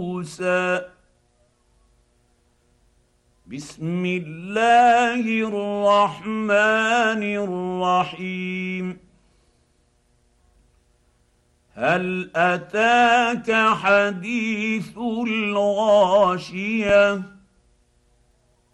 موسى. بسم الله الرحمن الرحيم. هل اتاك حديث الغاشيه